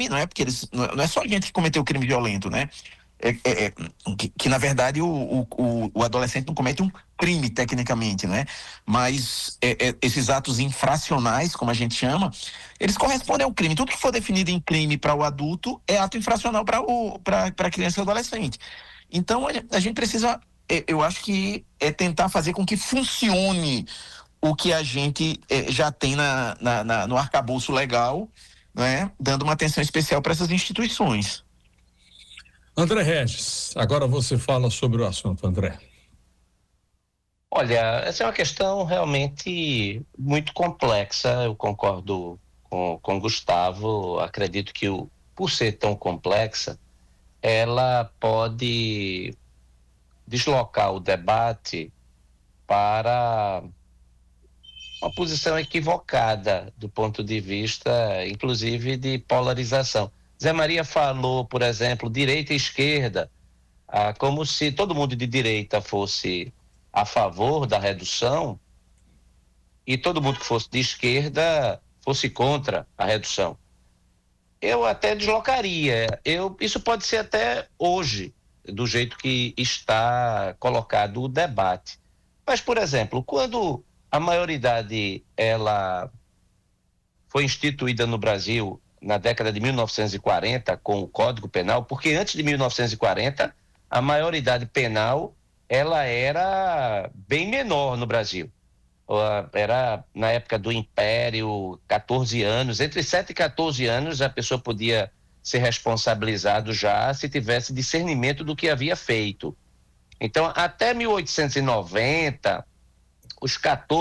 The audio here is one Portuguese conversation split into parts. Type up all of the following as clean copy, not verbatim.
crime, não é? Porque não é só a gente que cometeu crime violento, né? Que na verdade o adolescente não comete um crime tecnicamente, né? Mas esses atos infracionais, como a gente chama, eles correspondem ao crime. Tudo que for definido em crime para o adulto é ato infracional para a criança e adolescente. Então a gente precisa, eu acho que tentar fazer com que funcione o que a gente já tem no arcabouço legal, né? Dando uma atenção especial para essas instituições. André Regis, agora você fala sobre o assunto, André. Olha, essa é uma questão realmente muito complexa, eu concordo com Gustavo, acredito que por ser tão complexa, ela pode deslocar o debate para uma posição equivocada do ponto de vista, inclusive, de polarização. Zé Maria falou, por exemplo, direita e esquerda, como se todo mundo de direita fosse a favor da redução e todo mundo que fosse de esquerda fosse contra a redução. Eu até deslocaria. Isso pode ser até hoje, do jeito que está colocado o debate. Mas, por exemplo, quando a maioridade ela foi instituída no Brasil na década de 1940 com o Código Penal, porque antes de 1940 a maioridade penal ela era bem menor no Brasil. Era na época do Império 14 anos, entre 7 e 14 anos a pessoa podia ser responsabilizado já se tivesse discernimento do que havia feito. Então, até 1890, os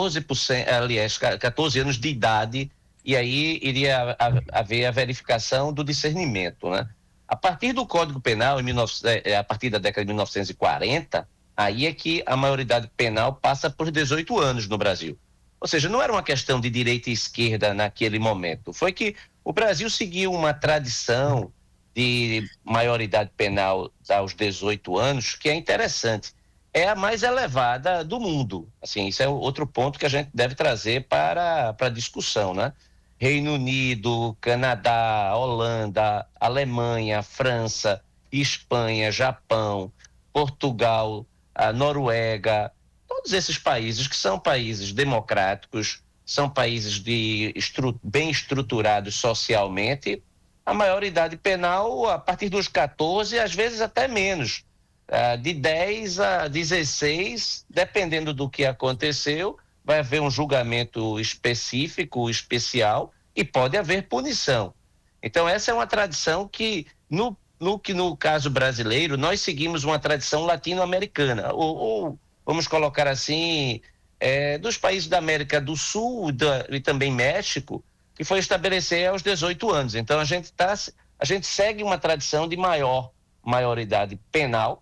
14 anos de idade, e aí iria haver a verificação do discernimento, né? A partir do Código Penal, a partir da década de 1940, aí é que a maioridade penal passa por 18 anos no Brasil. Ou seja, não era uma questão de direita e esquerda naquele momento. Foi que o Brasil seguiu uma tradição de maioridade penal aos 18 anos que é interessante. É a mais elevada do mundo. Assim, isso é outro ponto que a gente deve trazer para a discussão, né? Reino Unido, Canadá, Holanda, Alemanha, França, Espanha, Japão, Portugal, a Noruega, todos esses países que são países democráticos, são países bem estruturados socialmente, a maioridade penal a partir dos 14, às vezes até menos, de 10 a 16, dependendo do que aconteceu, vai haver um julgamento específico, especial, e pode haver punição. Então essa é uma tradição que no caso brasileiro, nós seguimos uma tradição latino-americana, ou vamos colocar assim, dos países da América do Sul e também México, que foi estabelecer aos 18 anos. Então a gente segue uma tradição de maioridade penal,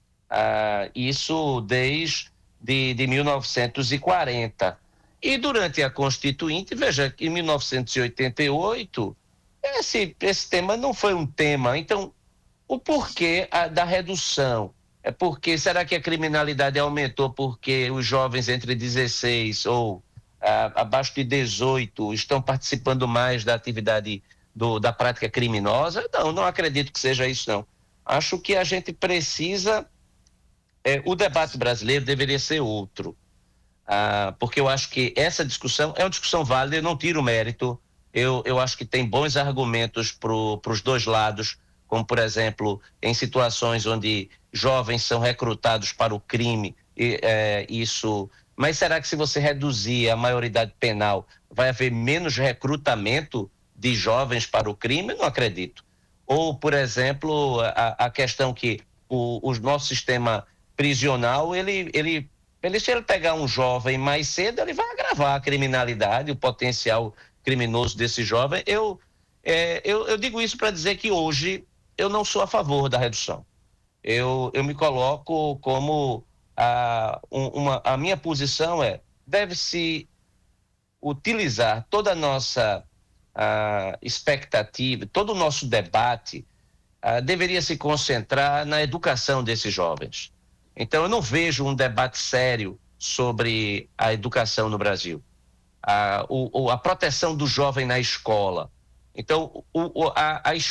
isso desde de 1940. E durante a Constituinte, veja que em 1988, esse tema não foi um tema. Então, o porquê da redução? Será que a criminalidade aumentou porque os jovens entre 16 ou abaixo de 18 estão participando mais da atividade da prática criminosa? Não acredito que seja isso, não. Acho que a gente precisa, o debate brasileiro deveria ser outro, porque eu acho que essa discussão é uma discussão válida, eu não tiro o mérito, eu acho que tem bons argumentos para os dois lados, como, por exemplo, em situações onde jovens são recrutados para o crime, mas será que se você reduzir a maioridade penal, vai haver menos recrutamento de jovens para o crime? Não acredito. Ou, por exemplo, a questão que o nosso sistema prisional, se ele pegar um jovem mais cedo, ele vai agravar a criminalidade, o potencial criminoso desse jovem. Eu digo isso para dizer que hoje eu não sou a favor da redução. Eu me coloco como a minha posição deve-se utilizar toda a nossa expectativa, todo o nosso debate deveria se concentrar na educação desses jovens. Então eu não vejo um debate sério sobre a educação no Brasil, a proteção do jovem na escola. Então a